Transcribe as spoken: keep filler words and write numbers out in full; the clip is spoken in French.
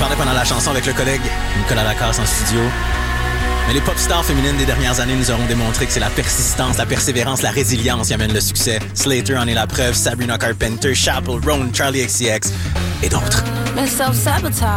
parlais pendant la chanson avec le collègue Nicolas Lacasse en studio. Mais les pop stars féminines des dernières années nous auront démontré que c'est la persistance, la persévérance, la résilience qui amène le succès. Slater en est la preuve, Sabrina Carpenter, Chappell, Roan, Charlie X C X et d'autres.